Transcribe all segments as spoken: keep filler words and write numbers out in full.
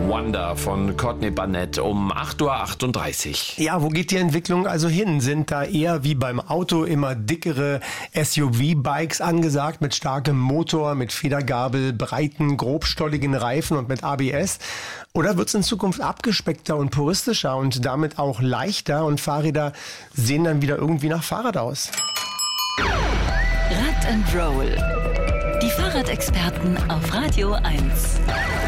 Wonder von Courtney Barnett um acht Uhr achtunddreißig. Ja, wo geht die Entwicklung also hin? Sind da eher wie beim Auto immer dickere S U V-Bikes angesagt mit starkem Motor, mit Federgabel, breiten, grobstolligen Reifen und mit A B S? Oder wird es in Zukunft abgespeckter und puristischer und damit auch leichter und Fahrräder sehen dann wieder irgendwie nach Fahrrad aus? Rad and Roll. Die Fahrradexperten auf Radio eins.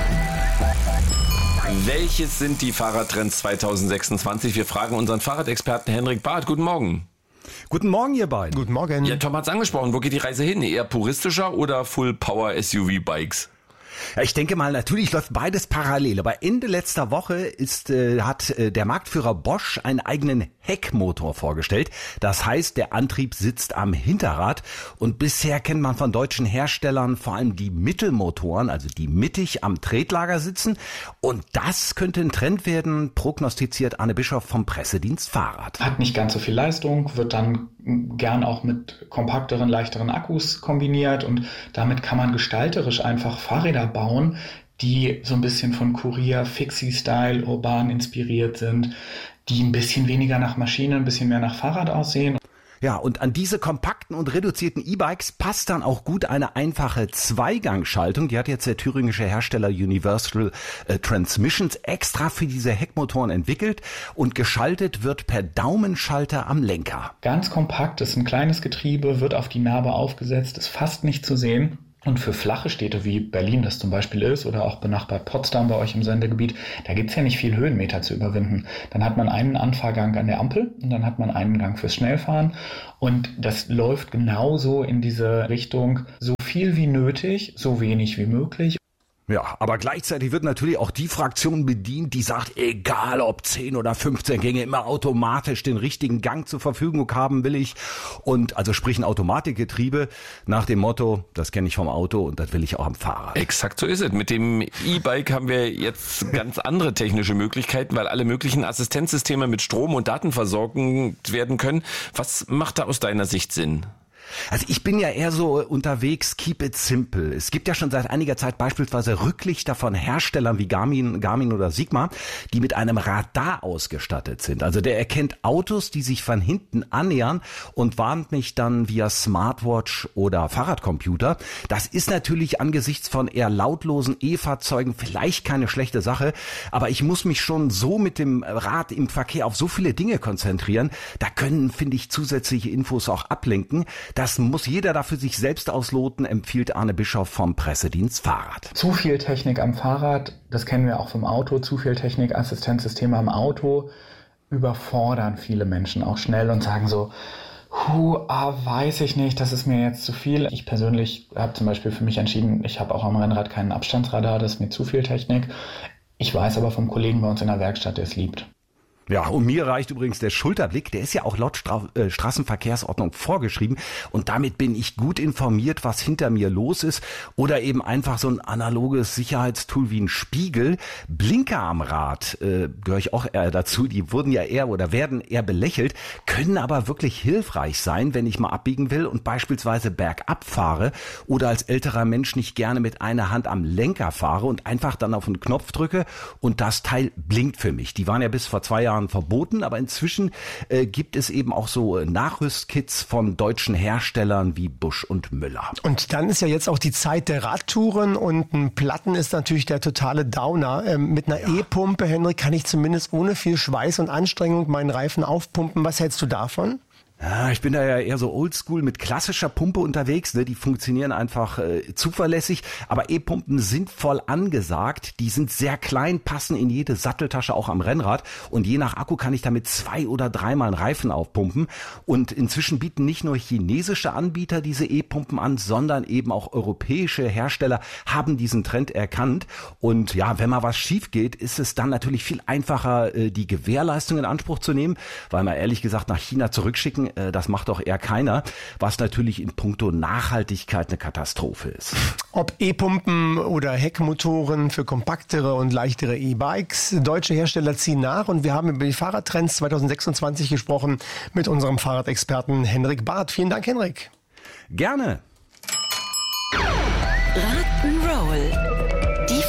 Welches sind die Fahrradtrends zwanzig sechsundzwanzig? Wir fragen unseren Fahrradexperten Henrik Barth. Guten Morgen. Guten Morgen, ihr beiden. Guten Morgen. Ja, Tom hat's angesprochen. Wo geht die Reise hin? Eher puristischer oder Full-Power-S U V-Bikes? Ja, ich denke mal, natürlich läuft beides parallel. Aber Ende letzter Woche ist, äh, hat äh, der Marktführer Bosch einen eigenen Heckmotor vorgestellt. Das heißt, der Antrieb sitzt am Hinterrad. Und bisher kennt man von deutschen Herstellern vor allem die Mittelmotoren, also die mittig am Tretlager sitzen. Und das könnte ein Trend werden, prognostiziert Arne Bischoff vom Pressedienst Fahrrad. Hat nicht ganz so viel Leistung, wird dann gern auch mit kompakteren, leichteren Akkus kombiniert. Und damit kann man gestalterisch einfach Fahrräder bauen, die so ein bisschen von Kurier, Fixie-Style, urban inspiriert sind, die ein bisschen weniger nach Maschine, ein bisschen mehr nach Fahrrad aussehen. Ja, und an diese kompakten und reduzierten E-Bikes passt dann auch gut eine einfache Zweigangschaltung. Die hat jetzt der thüringische Hersteller Universal äh, Transmissions extra für diese Heckmotoren entwickelt und geschaltet wird per Daumenschalter am Lenker. Ganz kompakt, ist ein kleines Getriebe, wird auf die Narbe aufgesetzt, ist fast nicht zu sehen. Und für flache Städte wie Berlin das zum Beispiel ist oder auch benachbart Potsdam bei euch im Sendegebiet, da gibt's ja nicht viel Höhenmeter zu überwinden. Dann hat man einen Anfahrgang an der Ampel und dann hat man einen Gang fürs Schnellfahren. Und das läuft genauso in diese Richtung, so viel wie nötig, so wenig wie möglich. Ja, aber gleichzeitig wird natürlich auch die Fraktion bedient, die sagt, egal ob zehn oder fünfzehn Gänge, immer automatisch den richtigen Gang zur Verfügung haben will ich. Und also sprich ein Automatikgetriebe nach dem Motto, das kenne ich vom Auto und das will ich auch am Fahrrad. Exakt so ist es. Mit dem E-Bike haben wir jetzt ganz andere technische Möglichkeiten, weil alle möglichen Assistenzsysteme mit Strom und Daten versorgt werden können. Was macht da aus deiner Sicht Sinn? Also ich bin ja eher so unterwegs, keep it simple. Es gibt ja schon seit einiger Zeit beispielsweise Rücklichter von Herstellern wie Garmin, Garmin oder Sigma, die mit einem Radar ausgestattet sind. Also der erkennt Autos, die sich von hinten annähern und warnt mich dann via Smartwatch oder Fahrradcomputer. Das ist natürlich angesichts von eher lautlosen E-Fahrzeugen vielleicht keine schlechte Sache, aber ich muss mich schon so mit dem Rad im Verkehr auf so viele Dinge konzentrieren. Da können, finde ich, zusätzliche Infos auch ablenken. Das muss jeder da für sich selbst ausloten, empfiehlt Arne Bischoff vom Pressedienst Fahrrad. Zu viel Technik am Fahrrad, das kennen wir auch vom Auto, zu viel Technik, Assistenzsysteme am Auto überfordern viele Menschen auch schnell und sagen so, Huh, ah, weiß ich nicht, das ist mir jetzt zu viel. Ich persönlich habe zum Beispiel für mich entschieden, ich habe auch am Rennrad keinen Abstandsradar, das ist mir zu viel Technik. Ich weiß aber vom Kollegen bei uns in der Werkstatt, der es liebt. Ja, und mir reicht übrigens der Schulterblick, der ist ja auch laut Stra- äh, Straßenverkehrsordnung vorgeschrieben und damit bin ich gut informiert, was hinter mir los ist oder eben einfach so ein analoges Sicherheitstool wie ein Spiegel. Blinker am Rad, äh, gehöre ich auch eher dazu, die wurden ja eher oder werden eher belächelt, können aber wirklich hilfreich sein, wenn ich mal abbiegen will und beispielsweise bergab fahre oder als älterer Mensch nicht gerne mit einer Hand am Lenker fahre und einfach dann auf den Knopf drücke und das Teil blinkt für mich. Die waren ja bis vor zwei Jahren verboten, aber inzwischen äh, gibt es eben auch so äh, Nachrüstkits von deutschen Herstellern wie Busch und Müller. Und dann ist ja jetzt auch die Zeit der Radtouren und ein Platten ist natürlich der totale Downer. Ähm, mit einer ja. E-Pumpe, Henrik, kann ich zumindest ohne viel Schweiß und Anstrengung meinen Reifen aufpumpen. Was hältst du davon? Ja, ich bin da ja eher so oldschool mit klassischer Pumpe unterwegs, ne? Die funktionieren einfach äh, zuverlässig, aber E-Pumpen sind voll angesagt, die sind sehr klein, passen in jede Satteltasche, auch am Rennrad und je nach Akku kann ich damit zwei oder dreimal einen Reifen aufpumpen und inzwischen bieten nicht nur chinesische Anbieter diese E-Pumpen an, sondern eben auch europäische Hersteller haben diesen Trend erkannt und ja, wenn mal was schief geht, ist es dann natürlich viel einfacher, äh, die Gewährleistung in Anspruch zu nehmen, weil man ehrlich gesagt nach China zurückschicken, das macht doch eher keiner, was natürlich in puncto Nachhaltigkeit eine Katastrophe ist. Ob E-Pumpen oder Heckmotoren für kompaktere und leichtere E-Bikes, deutsche Hersteller ziehen nach und wir haben über die Fahrradtrends zwanzig sechsundzwanzig gesprochen mit unserem Fahrradexperten Henrik Barth. Vielen Dank, Henrik. Gerne. Rock'n'Roll. Die Fahrradexperten.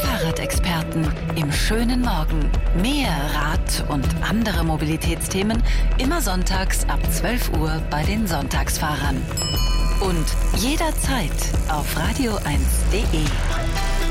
Fahrradexperten im schönen Morgen. Mehr Rad- und andere Mobilitätsthemen immer sonntags ab zwölf Uhr bei den Sonntagsfahrern. Und jederzeit auf radio eins punkt de.